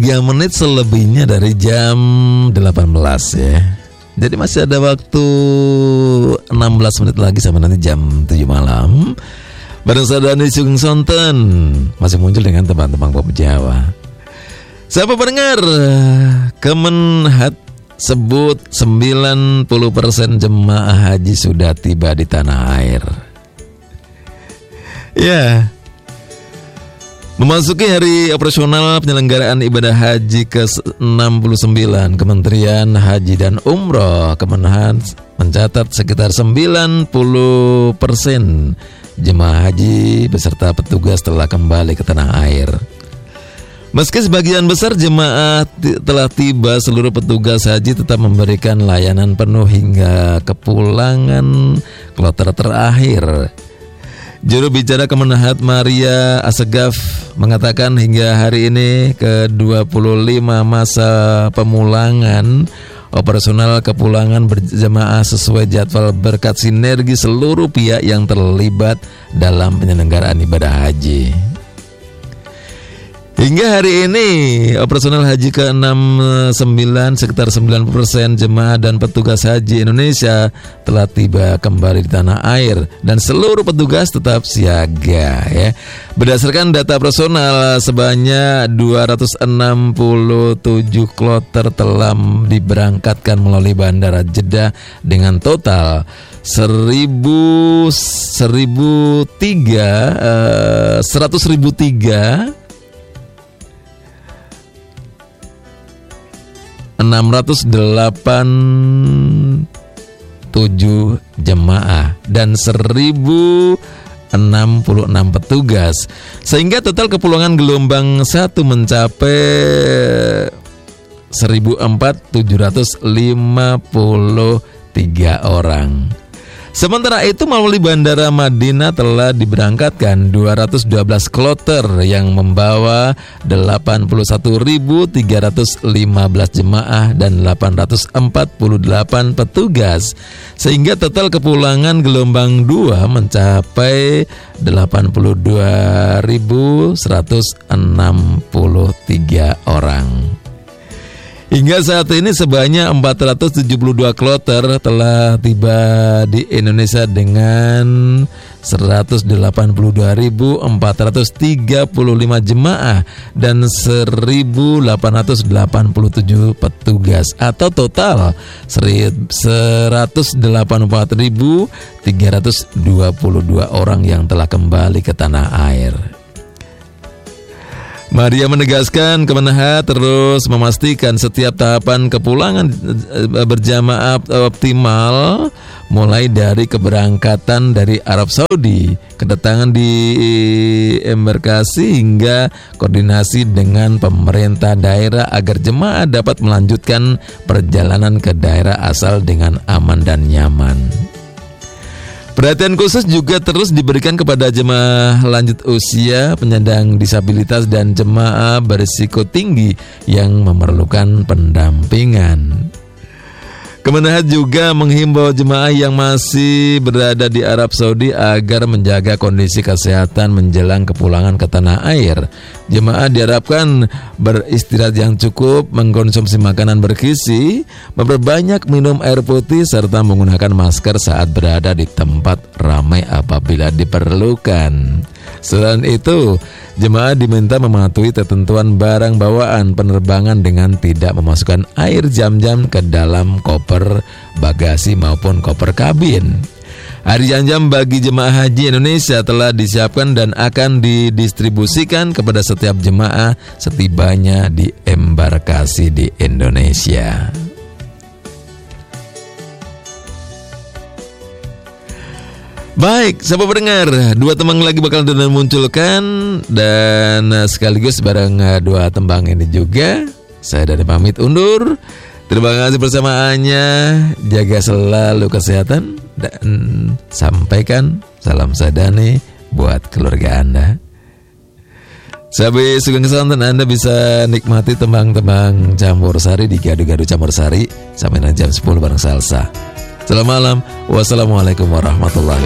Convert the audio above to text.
3 menit selebihnya dari jam 18 ya. Jadi masih ada waktu 16 menit lagi sampai nanti jam 7 malam. Bareng saya Dani Sugeng Sonten masih muncul dengan tembang-tembang pop Jawa. Siapa pendengar? Kemenhat sebut 90% jemaah haji sudah tiba di tanah air. Ya. Memasuki hari operasional penyelenggaraan ibadah haji ke-69, Kementerian Haji dan Umroh Kemenhan mencatat sekitar 90% jemaah haji beserta petugas telah kembali ke tanah air. Meski sebagian besar jemaah telah tiba, seluruh petugas haji tetap memberikan layanan penuh hingga kepulangan kloter terakhir. Juru bicara Kemenhat Maria Assegaf mengatakan hingga hari ini ke-25 masa pemulangan operasional kepulangan berjemaah sesuai jadwal berkat sinergi seluruh pihak yang terlibat dalam penyelenggaraan ibadah haji. Hingga hari ini operasional haji ke-69 sekitar 90% jemaah dan petugas haji Indonesia telah tiba kembali di tanah air dan seluruh petugas tetap siaga ya. Berdasarkan data personal sebanyak 267 kloter telah diberangkatkan melalui Bandara Jeddah dengan total 687 jemaah dan 1066 petugas, sehingga total kepulangan gelombang 1 mencapai 1.753 orang. Sementara itu melalui Bandara Madinah telah diberangkatkan 212 kloter yang membawa 81.315 jemaah dan 848 petugas, sehingga total kepulangan gelombang 2 mencapai 82.163 orang. Hingga saat ini sebanyak 472 kloter telah tiba di Indonesia dengan 182.435 jemaah dan 1.887 petugas, atau total 184.322 orang yang telah kembali ke tanah air. Maria menegaskan Kemenhat terus memastikan setiap tahapan kepulangan berjamaah optimal, mulai dari keberangkatan dari Arab Saudi, kedatangan di embarkasi hingga koordinasi dengan pemerintah daerah agar jemaah dapat melanjutkan perjalanan ke daerah asal dengan aman dan nyaman. Perhatian khusus juga terus diberikan kepada jemaah lanjut usia, penyandang disabilitas, dan jemaah berisiko tinggi yang memerlukan pendampingan. Kemenhat juga menghimbau jemaah yang masih berada di Arab Saudi agar menjaga kondisi kesehatan menjelang kepulangan ke tanah air. Jemaah diharapkan beristirahat yang cukup, mengkonsumsi makanan bergizi, memperbanyak minum air putih, serta menggunakan masker saat berada di tempat ramai apabila diperlukan. Selain itu, jemaah diminta mematuhi ketentuan barang bawaan penerbangan dengan tidak memasukkan air jam-jam ke dalam koper bagasi maupun koper kabin. Air jam-jam bagi jemaah haji Indonesia telah disiapkan dan akan didistribusikan kepada setiap jemaah setibanya di embarkasi di Indonesia. Baik, sahabat pendengar, 2 tembang lagi bakal Dona munculkan, dan sekaligus bareng 2 tembang ini juga saya Dani pamit undur. Terima kasih bersamaannya, jaga selalu kesehatan, dan sampaikan salam saya Dani buat keluarga Anda. Sahabat Sugeng Sonten, Anda bisa nikmati tembang-tembang campur sari di Gado-Gado Campur Sari sampai jam 10 bareng Salsa. Selamat malam, wassalamualaikum warahmatullahi wabarakatuh.